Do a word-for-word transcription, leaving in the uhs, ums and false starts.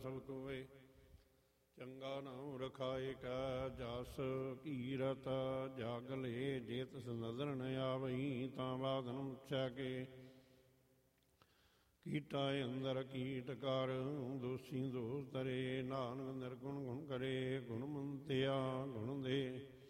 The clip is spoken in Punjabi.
ਸਭ ਕੋਏ। ਚੰਗਾ ਨਾਮ ਰਖਾਏ ਕਾ ਜਸ ਕੀਰਤ ਜਾਗਲੇ, ਜੇ ਤਿਸ ਨਜ਼ਰ ਨ ਆਵਈ ਤਾਂ ਬਾਤ ਨ ਪੁੱਛੈ ਕੇ। ਕੀਟਾ ਅੰਦਰ ਕੀਟ ਕਰ ਦੋਸ਼ੀ ਦੋਸ਼ ਤਰੇ, ਨਾਨਕ ਨਿਰਗੁਣ ਗੁਣ ਕਰੇ। ਗੁਣ ਮੰਤਿਆ ਗੁਣ ਦੇ